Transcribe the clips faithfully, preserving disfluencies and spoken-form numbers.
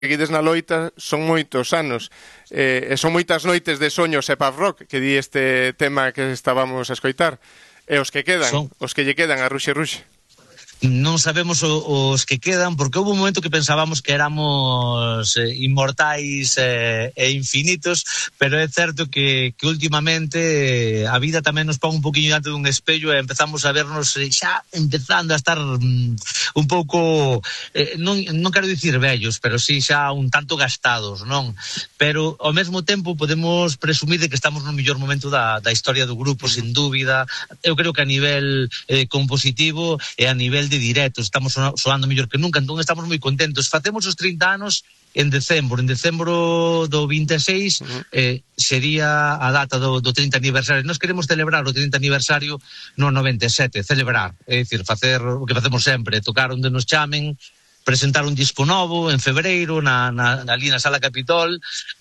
seguides na loita son moitos anos, eh, e son moitas noites de soños e pub rock, que di este tema que estábamos a escoitar, e os que quedan, son... os que lle quedan a Ruxe Ruxe. Non sabemos o, os que quedan, porque houve un momento que pensábamos que éramos eh, inmortais eh, e infinitos, pero é certo que, que últimamente eh, a vida tamén nos pon un poquinho diante dun espello e empezamos a vernos eh, xa empezando a estar mm, un pouco, eh, non, non quero dicir vellos, pero sí xa un tanto gastados, non? Pero ao mesmo tempo podemos presumir de que estamos no mellor momento da, da historia do grupo, sin dúbida. Eu creo que a nivel eh, compositivo e a nivel de directos estamos soando mellor que nunca, entón estamos moi contentos. Facemos os trinta anos en decembro, en decembro do vinte e seis uh-huh. eh, sería a data do, do trinta aniversario. Nós queremos celebrar o trinta aniversario no noventa e sete, celebrar, é dicir, facer o que facemos sempre, tocar onde nos chamen, presentar un disco novo en febreiro na, na, ali na Sala Capitol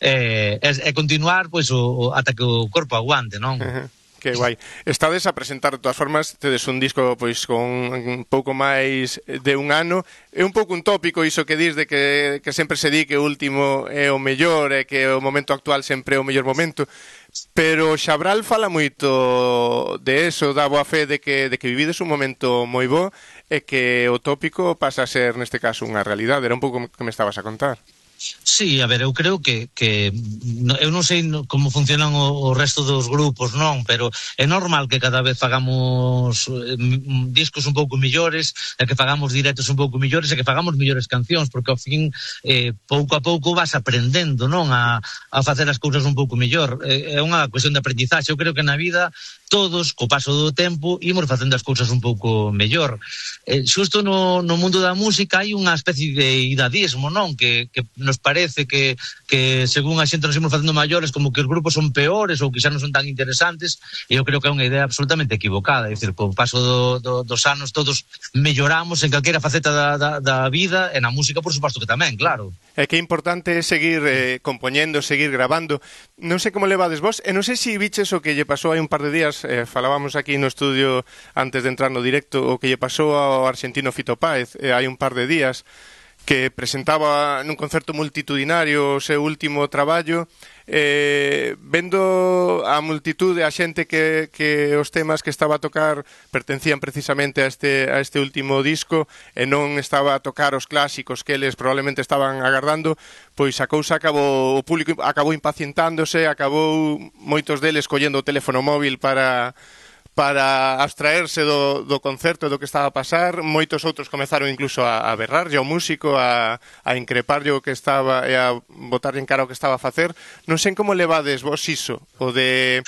eh, e, e continuar pois o, o, ata que o corpo aguante, non? Uh-huh. Que guai. Estades a presentar, de todas formas, tedes un disco pois con un pouco máis de un ano. É un pouco un tópico iso que dis de que, que sempre se di que o último é o mellor e que o momento actual sempre é o mellor momento. Pero Xabral fala moito de eso, dá boa fe de que, de que vivides un momento moi bo e que o tópico pasa a ser, neste caso, unha realidade. Era un pouco que me estabas a contar. Sí, a ver, eu creo que, que eu non sei como funcionan o, o resto dos grupos, non, pero é normal que cada vez fagamos eh, discos un pouco millores, e que fagamos directos un pouco millores, e que fagamos millores cancións, porque ao fin eh, pouco a pouco vas aprendendo, non, a, a facer as cousas un pouco mellor. É, é unha cuestión de aprendizaxe. Eu creo que na vida todos, co paso do tempo, imos facendo as cousas un pouco mellor. Eh, xusto no, no mundo da música hai unha especie de idadismo, non, que, que nos parece que, que según a xente nos imos facendo maiores, como que os grupos son peores ou que xa non son tan interesantes, e eu creo que é unha idea absolutamente equivocada. É dicir, co paso do, do, dos anos todos melloramos en calquera faceta da, da, da vida, e na música por suposto que tamén, claro. É que é importante seguir eh, compoñendo, seguir grabando. Non sei como levades vos, e non sei se biches o que lle pasou hai un par de días, eh, falábamos aquí no estudio antes de entrar no directo, o que lle pasou ao argentino Fito Páez eh, hai un par de días, que presentaba nun concerto multitudinario o seu último traballo, eh, vendo a multitude, a xente que, que os temas que estaba a tocar pertencían precisamente a este, a este último disco e non estaba a tocar os clásicos que eles probablemente estaban agardando, pois a cousa acabou, o público acabou impacientándose, acabou moitos deles collendo o teléfono móvil para... para abstraerse do, do concerto do que estaba a pasar. Moitos outros comezaron incluso a, a berrarlle ao músico, a, a increparlle o que estaba e a botarlle en cara o que estaba a facer. Non sei como levades vos iso, o de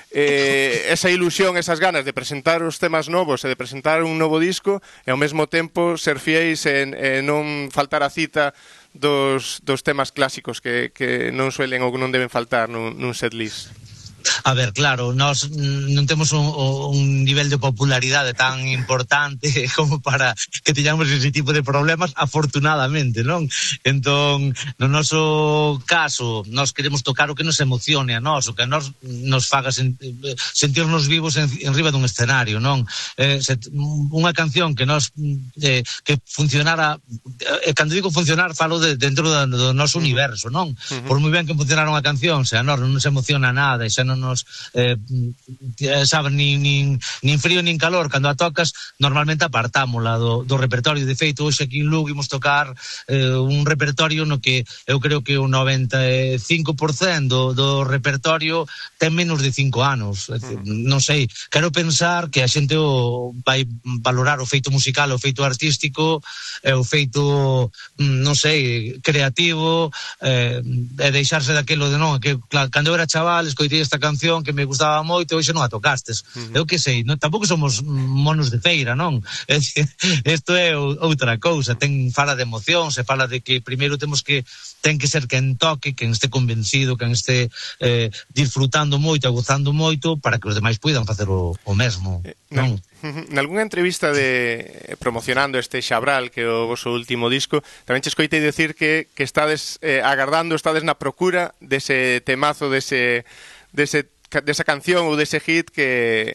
eh, esa ilusión, esas ganas de presentar os temas novos e de presentar un novo disco e ao mesmo tempo ser fiéis en, en non faltar a cita dos, dos temas clásicos que, que non suelen ou non deben faltar nun, nun setlist. A ver, claro, nós non temos un, un nivel de popularidade tan importante como para que teñamos ese tipo de problemas, afortunadamente, non? Entón, no noso caso, nós queremos tocar o que nos emocione a nós, o que nos, nos faga sen, sentirnos vivos en, en riba dun escenario, non? Eh, se, unha canción que nos eh, que funcionara, eh, cando digo funcionar, falo de, dentro do, do noso uh-huh. universo, non? Uh-huh. Por moi ben que funcionara unha canción, se a nós non nos emociona nada, e xa non nos eh, sabes, nin, nin, nin frío nin calor, cando a tocas normalmente apartámola do, do repertorio. De feito, hoxe aquí en Lugo imos tocar eh, un repertorio no que eu creo que o noventa e cinco por cento do, do repertorio ten menos de cinco anos. É dicir, non sei, quero pensar que a xente o vai valorar o feito musical, o feito artístico, e o feito, non sei, creativo, eh, e deixarse daquelo de non, que claro, cando eu era chaval escoitei esta canción que me gustaba moito e hoxe non a tocastes. Uh-huh. Eu que sei, non, tampouco somos monos de feira, non? Isto é outra cousa, ten fala de emoción, se fala de que primeiro temos que ten que ser quen toque, quen este convencido, quen este eh, disfrutando moito, gozando moito, para que os demais poidan facer o, o mesmo, eh, non? Nalgúna entrevista de promocionando este Xabral, que é o vosso último disco, tamén che escoitei decir que, que estades eh, agardando, estades na procura dese temazo, dese, dese, desa canción ou dese hit que,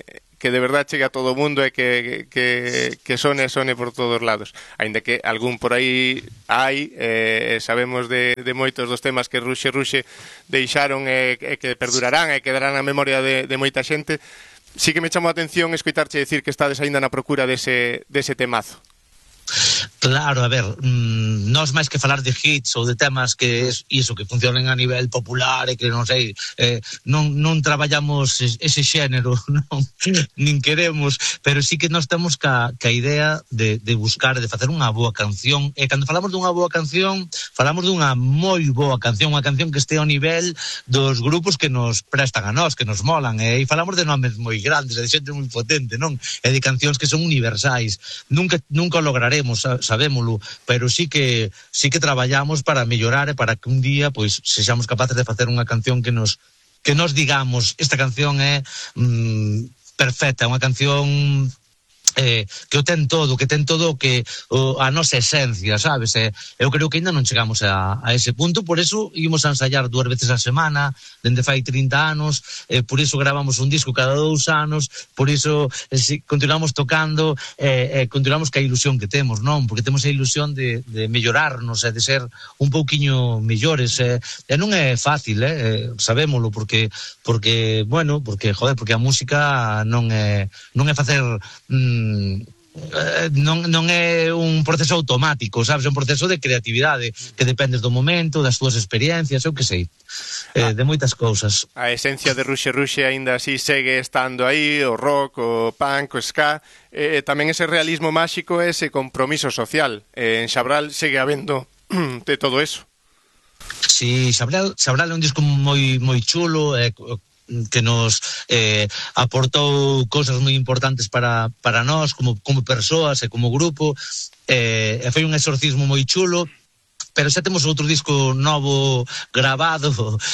que de verdad chegue a todo o mundo e que, que, que sone sone por todos lados. Aínda que algún por aí hai, eh, sabemos de, de moitos dos temas que Ruxe Ruxe deixaron e, e que perdurarán e quedarán na memoria de, de moita xente. Sí que me chamou a atención escoitarche decir que estades aínda na procura dese, dese temazo. Claro, a ver, mmm, nós máis que falar de hits ou de temas que es, iso, que funcionen a nivel popular e que non sei, eh, non, non traballamos ese xénero, non, nin queremos, pero sí que nós temos ca, ca idea de, de buscar, de facer unha boa canción, e cando falamos dunha boa canción, falamos dunha moi boa canción, unha canción que este ao nivel dos grupos que nos prestan a nós, que nos molan, e, e falamos de nomes moi grandes, de xente moi potente, non? E de cancións que son universais. Nunca, nunca o lograremos, sabémolo, pero sí que sí que traballamos para mellorar e para que un día pois sexamos capaces de facer unha canción que nos que nos digamos, esta canción é mm, perfecta, unha canción eh, que o ten todo, que ten todo que o, a nosa esencia, sabes? E, eu creo que ainda non chegamos a, a ese punto, por eso ímos a ensayar dúas veces a semana, dende fai trinta anos, eh, por iso gravamos un disco cada dous anos, por iso eh, si, continuamos tocando, eh, eh, continuamos ca ilusión que temos, non? Porque temos a ilusión de, de mellorarnos e de ser un pouquiño mellores, eh, e non é fácil, eh, sabémolo, porque, porque bueno, porque, joder, porque a música non é, non é facer... Mm, non, non é un proceso automático, sabes? É un proceso de creatividade que dependes do momento, das túas experiencias, eu que sei, eh, de moitas cousas. A esencia de Ruxe Ruxe aínda así segue estando aí, o rock, o punk, o ska, eh, tamén ese realismo máxico, ese compromiso social. Eh, en Xabral segue habendo de todo eso. Sí, Xabral, Xabral é un disco moi moi chulo, eh, que nos eh, aportou cousas moi importantes para, para nós como, como persoas e como grupo, eh, e foi un exorcismo moi chulo, pero xa temos outro disco novo gravado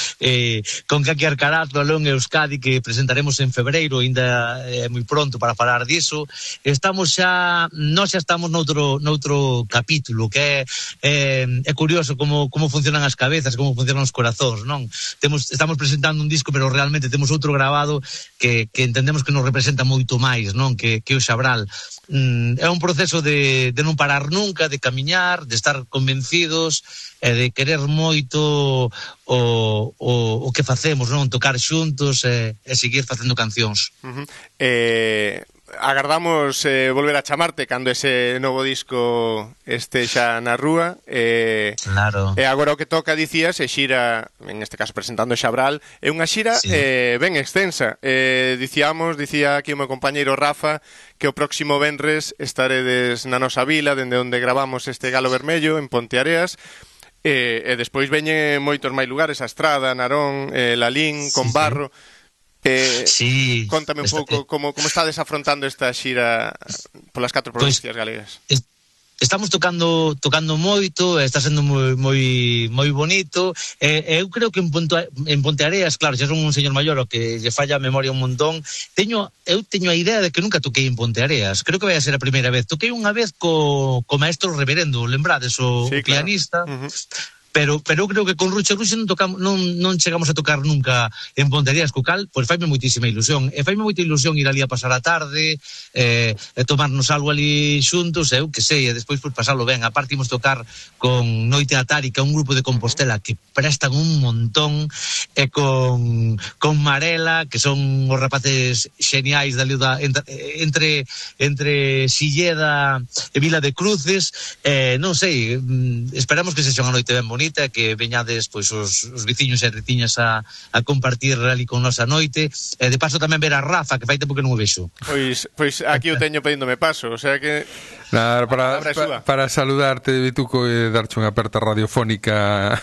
eh, con Kaki Arcarazo, Alón e Euskadi, que presentaremos en febreiro, ainda é eh, moi pronto para falar diso. Estamos xa, nós xa estamos noutro, noutro capítulo, que é, eh, é curioso como, como funcionan as cabezas, como funcionan os corazóns, non? Temos, estamos presentando un disco, pero realmente temos outro gravado que, que entendemos que nos representa moito máis, non? Que, que o Xabral. Mm, é un proceso de, de non parar nunca, de camiñar, de estar convencidos e de querer moito o, o, o que facemos, non? Tocar xuntos e, e seguir facendo cancións. Uh-huh. Eh, agardamos eh, volver a chamarte cando ese novo disco este xa na rúa. Eh, claro. E agora o que toca, dicías, é xira, en este caso presentando Xabral, é unha xira sí. eh, ben extensa. Eh, dicíamos, dicía aquí o meu compañeiro Rafa, que o próximo venres estaredes na nosa vila, dende onde gravamos este Galo Vermello, en Ponteareas, e, e despois veñen moitos máis lugares, a Estrada, Narón, eh, Lalín, sí, Combarro. Eh, sí. Contame un pouco como, como estades afrontando esta xira polas catro provincias pues, galegas. Es... Estamos tocando tocando moito, está sendo moi moi moi bonito. Eh, eu creo que en, Ponto, en Ponteareas, claro, xa son un señor maior o que lle falla a memoria un montón. Teño eu teño a idea de que nunca toquei en Ponteareas. Creo que vai a ser a primeira vez. Toquei unha vez co co maestro Reverendo, lembrades, o, sí, o pianista. Claro. Uh-huh. Pero pero eu creo que con Ruxe Ruxe non tocamos non non chegamos a tocar nunca en Ponteareas, co cal, pois faime moitísima ilusión. E faime moita ilusión ir ali a pasar a tarde, eh, e tomarnos algo ali xuntos, eu que sei, e despois pois pasalo ben. Aparte imos tocar con Noite Atárica, un grupo de Compostela que prestan un montón, e con con Marela, que son os rapaces xeniais da liuda entre entre, entre Silleda e Vila de Cruces. Eh, non sei, esperamos que sexa unha noite ben bonita, que veñades pois os, os veciños e retiñas a, a compartir ali con nosa noite, e de paso tamén ver a Rafa, que fai tempo que non o vexo. Pois, pois aquí o teño pedíndome paso, o sea que Nada, para, para, para saludarte, Bituco, e darche unha aperta radiofónica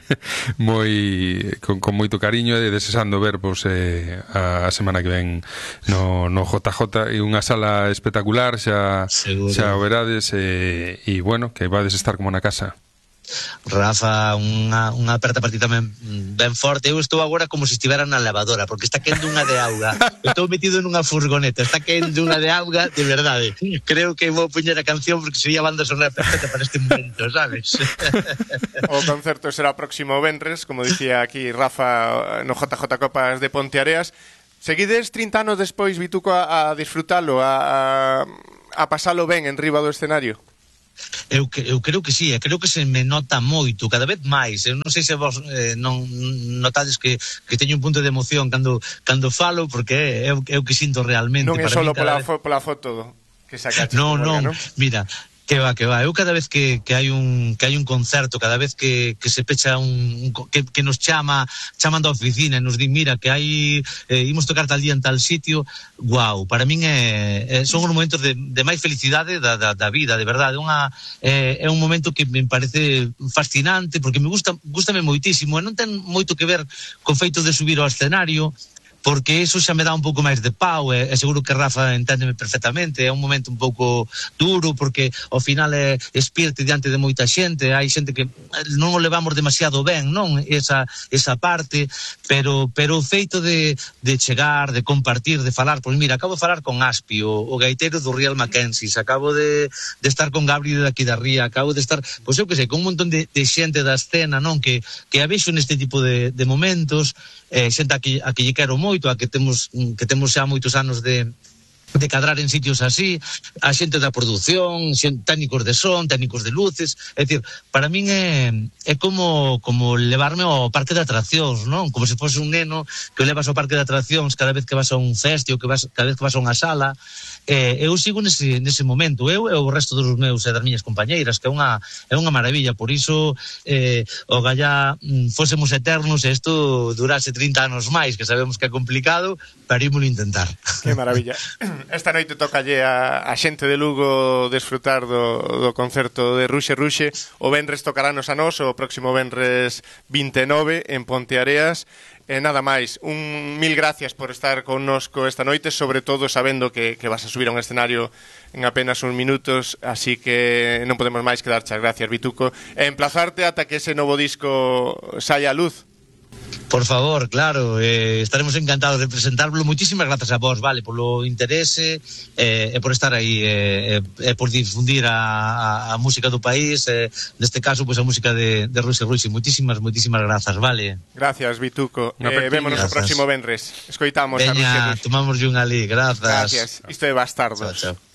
moi con, con moito cariño, e desexando ver pois, eh, a semana que ven no, no J J, e unha sala espectacular, xa, xa o verades, e, e bueno, que vades estar como na casa. Rafa, unha, unha aperta para ti tamén ben forte. Eu estou agora como se estivera na lavadora, porque está quendo unha de auga. Estou metido nunha furgoneta, está quendo unha de auga, de verdade. Creo que vou poñer a canción porque sería a banda sonora perfecta para este momento, sabes? O concerto será próximo venres, como dicía aquí Rafa, no J J Copas de Ponteareas. Seguides trinta anos despois, Vituco, a, a disfrutalo, a, a, a pasalo ben en riba do escenario? Eu, eu creo que sí, creo que se me nota moito, cada vez máis. Eu non sei se vos eh, non notades que, que teño un punto de emoción cando, cando falo, porque é o que sinto realmente. Non é só pola, vez... pola foto que sacaste. Non, non, ¿no? Mira, que va, que va. Eu cada vez que, que hai un que hai un concerto, cada vez que, que se pecha un, un que, que nos chama, chaman da oficina e nos di, mira, que hai eh, imos tocar tal día en tal sitio, guau, para min é, é son os momentos de, de máis felicidade da, da, da vida, de verdade. Unha, é, é un momento que me parece fascinante, porque me gusta, gustame moitísimo, e non ten moito que ver co feito de subir ao escenario, porque eso xa me dá un pouco máis de pau, e, e seguro que Rafa enténdeme perfectamente. É un momento un pouco duro, porque ao final é espírate diante de moita xente, hai xente que non o levamos demasiado ben, non? Esa, esa parte, pero, pero o feito de, de chegar, de compartir, de falar, pois mira, acabo de falar con Aspi, o, o gaiteiro do Real Mackenzie, acabo de, de estar con Gabriel de aquí da Ría, acabo de estar, pois eu que sei, con un montón de, de xente da escena, non? Que, que a vexo neste tipo de, de momentos, eh, xente a que, a que lle quero moito, a que temos que temos xa moitos anos de de cadrar en sitios así, a xente da produción, xente, técnicos de son, técnicos de luces, é dicir, para min é, é como como levarme ao parque de atraccións, non? Como se fose un neno que o levas ao parque de atraccións cada vez que vas a un festi ou que vas, cada vez que vas a unha sala. Eh, eu sigo nese, nese momento, eu e o resto dos meus e das miñas compañeiras, que é unha, é unha maravilla, por iso eh, o gallá mm, fósemos eternos e isto durase trinta anos máis, que sabemos que é complicado, pero ímolo intentar. Que maravilla. Esta noite tocalle a, a xente de Lugo desfrutar do, do concerto de Ruxe Ruxe. O venres tocarános a nós, o próximo venres vinte e nove en Ponteareas. E nada máis, un mil gracias por estar connosco esta noite, sobre todo sabendo que, que vas a subir a un escenario en apenas uns minutos, así que non podemos máis que dar as gracias, Vituco, e emplazarte ata que ese novo disco saia a luz. Por favor, claro, eh, estaremos encantados de presentarlo. Muchísimas gracias a vos, vale, polo interese e eh, por estar aí e eh, eh, por difundir a, a, a música do país, eh, neste caso, pues, a música de, de Ruxe Ruxe. Muchísimas, muchísimas grazas, vale. Gracias, Vituco. Eh, vémonos o próximo venres. Escoitamos Veña, a Ruxe Ruxe. Tomamos un ali, grazas. Gracias. Isto é Bastardos. Chao, chao.